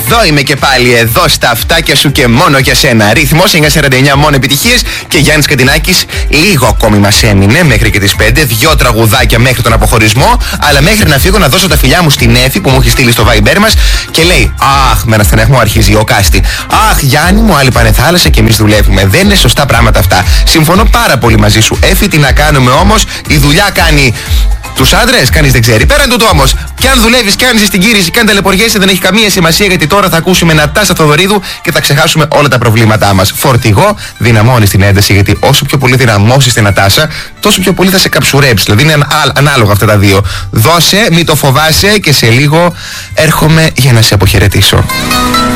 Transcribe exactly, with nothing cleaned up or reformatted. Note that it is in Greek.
Εδώ είμαι και πάλι, εδώ στα αυτάκια σου και μόνο για σένα. Ρυθμός εννιά σαράντα εννιά, μόνο επιτυχίες. Και Γιάννης Καντινάκης, λίγο ακόμη μας έμεινε μέχρι και τις πέντε. Δυο τραγουδάκια μέχρι τον αποχωρισμό. Αλλά μέχρι να φύγω να δώσω τα φιλιά μου στην Έφη που μου έχει στείλει στο Viber μας. Και λέει, αχ, με ένα στεναχμό αρχίζει ο Κάστη. Αχ, Γιάννη μου, άλλοι πάνε θάλασσα και εμείς δουλεύουμε. Δεν είναι σωστά πράγματα αυτά. Συμφωνώ πάρα πολύ μαζί σου. Έφη, τι να κάνουμε όμως, η δουλειά κάνει τους άντρες, κανείς δεν ξέρει. Πέραν τούτο όμως, κι αν δουλεύεις, κι αν είσαι στην κήρυξη, κι αν ταλαιπωριέσαι, δεν έχει καμία σημασία, γιατί τώρα θα ακούσουμε Νατάσα Θοδωρίδου και θα ξεχάσουμε όλα τα προβλήματά μας. Φορτηγό, δυναμώνεις την ένταση, γιατί όσο πιο πολύ δυναμώσεις την Νατάσα, τόσο πιο πολύ θα σε καψουρέψει. Δηλαδή είναι ανάλογα αυτά τα δύο. Δώσε, μην το φοβάσαι και σε λίγο έρχομαι για να σε αποχαιρετήσω.